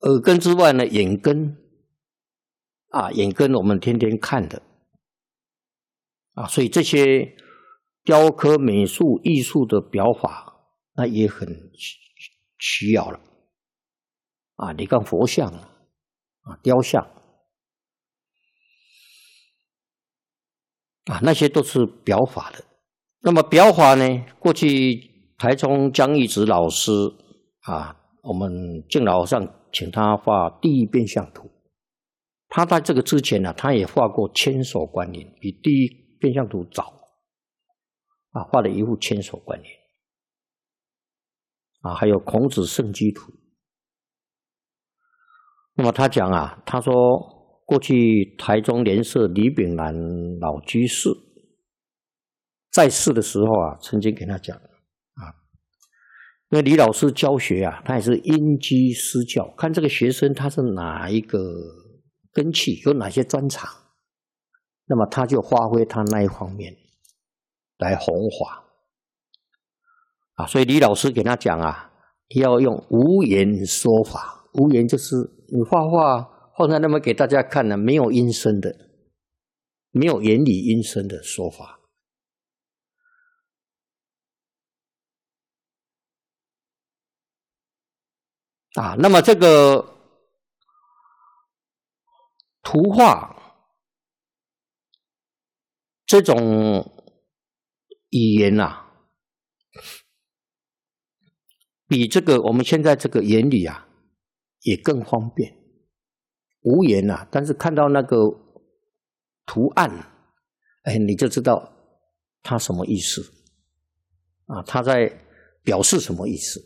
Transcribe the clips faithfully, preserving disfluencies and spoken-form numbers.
耳根之外呢，眼根啊，眼根我们天天看的啊，所以这些雕刻、美术、艺术的表法，那也很需要了啊。你看佛像啊、雕像啊，那些都是表法的。那么表法呢，过去台中江义直老师啊，我们敬老和尚请他画第一变相图。他在这个之前呢、啊，他也画过千手观音，比第一变相图早啊，画了一幅千手观音啊，还有孔子圣迹图。那么他讲啊，他说过去台中莲社李炳南老居士在世的时候啊，曾经给他讲啊，因为李老师教学啊，他也是因机施教，看这个学生他是哪一个根器，有哪些专长，那么他就发挥他那一方面来弘法啊。所以李老师给他讲啊，要用无言说法。无言就是你画画画在那么给大家看呢，没有音声的，没有言语音声的说法啊。那么这个图画这种语言啊，比这个我们现在这个言语啊也更方便。无言啊，但是看到那个图案，哎，你就知道它什么意思啊，它在表示什么意思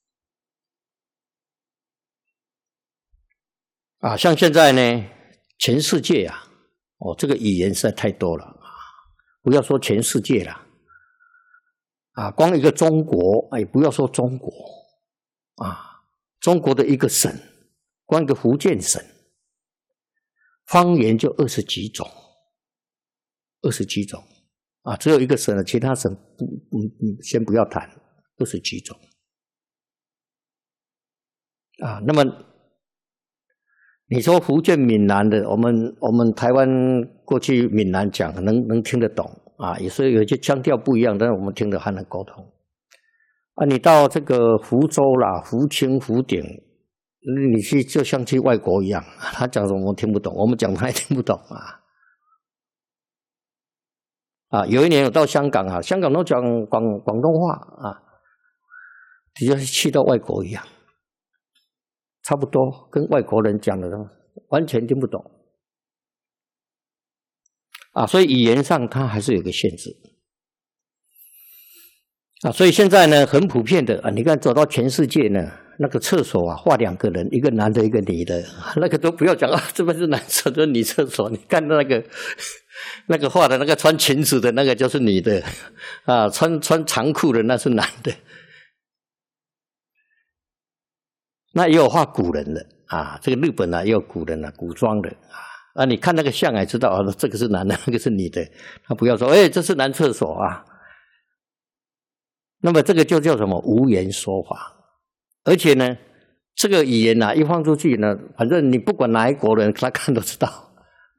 啊。像现在呢，全世界啊，哦，这个语言实在太多了啊，不要说全世界了啊，光一个中国，哎，不要说中国啊，中国的一个省，光一个福建省，方言就二十几种，二十几种啊，只有一个省了，其他省不不不先不要谈，二十几种啊。那么你说福建闽南的，我们我们台湾过去闽南讲能能听得懂啊，也是有些腔调不一样，但是我们听得还能沟通啊。你到这个福州啦、福清、福鼎，你去就像去外国一样，他讲什么我们听不懂，我们讲他也听不懂啊。啊，有一年我到香港啊，香港都讲广广东话啊，就像去到外国一样，差不多跟外国人讲的完全听不懂啊。所以语言上它还是有个限制啊。所以现在呢，很普遍的啊，你看走到全世界呢，那个厕所啊，画两个人，一个男的，一个女的，那个都不要讲啊，这边是男厕所，女厕所。你看那个那个画的那个穿裙子的那个就是女的啊，穿穿长裤的那是男的。那也有画古人的啊，这个日本啊也有古人啊，古装的啊。啊，你看那个像也知道啊，这个是男的，那个是女的。他不要说，哎，这是男厕所啊。那么这个就叫什么无言说法。而且呢，这个语言啊，一放出去呢，反正你不管哪一国人，他看都知道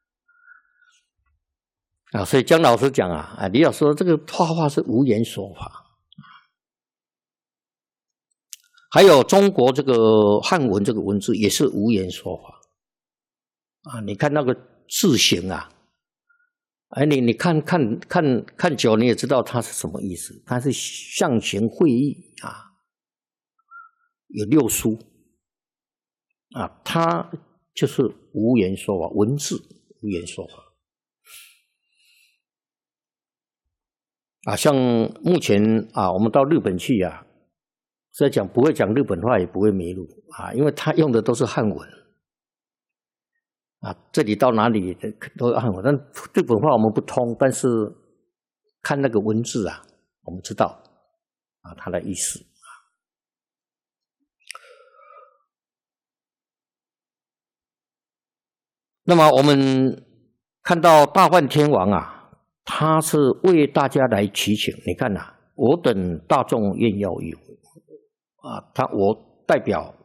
啊。所以江老师讲啊，啊，李老师说这个画画是无言说法。还有中国这个汉文这个文字也是无言说法啊。你看那个字形啊，哎，你你看看看看久，你也知道它是什么意思。它是象形会意啊。有六书啊，它就是无言说法，文字无言说法啊。像目前啊，我们到日本去啊，是在讲不会讲日本话，也不会迷路啊，因为他用的都是汉文啊。这里到哪里都是汉文，但日本话我们不通，但是看那个文字啊，我们知道啊它的意思。那么我们看到大梵天王啊，他是为大家来祈请。你看啊，我等大众愿要一啊，他我代表